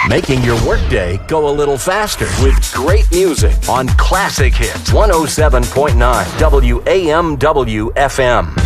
making your workday go a little faster with great music on Classic Hits 107.9 WAMW FM.